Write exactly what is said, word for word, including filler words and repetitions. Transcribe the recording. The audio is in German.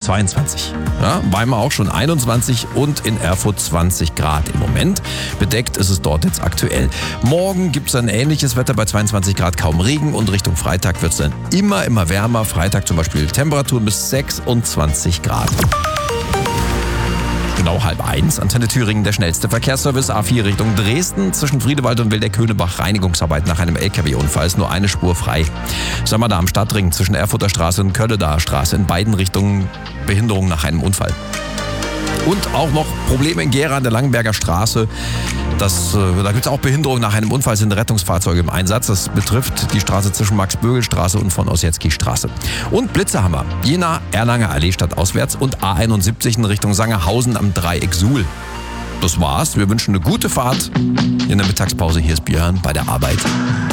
zweiundzwanzig. Ja, Weimar auch schon einundzwanzig und in Erfurt zwanzig Grad im Moment. Bedeckt ist es dort jetzt aktuell. Morgen gibt es ein ähnliches Wetter bei zweiundzwanzig Grad, kaum Regen und Richtung Freitag wird es dann immer, immer wärmer. Freitag zum Beispiel Temperaturen bis sechsundzwanzig Grad. Genau halb eins, Antenne Thüringen, der schnellste Verkehrsservice, A vier Richtung Dresden. Zwischen Friedewald und Wildeck-Höhnebach Reinigungsarbeit nach einem L K W-Unfall, ist nur eine Spur frei. Sagen wir da am Stadtring zwischen Erfurter Straße und Kölledaer Straße in beiden Richtungen Behinderung nach einem Unfall. Und auch noch Probleme in Gera an der Langenberger Straße. Das, äh, da gibt es auch Behinderung nach einem Unfall, sind Rettungsfahrzeuge im Einsatz. Das betrifft die Straße zwischen Max-Bögel-Straße und von Ossietzky-Straße. Und Blitze haben wir. Jena, Erlanger Allee stadtauswärts und A einundsiebzig in Richtung Sangerhausen am Dreieck Suhl. Das war's. Wir wünschen eine gute Fahrt in der Mittagspause. Hier ist Björn bei der Arbeit.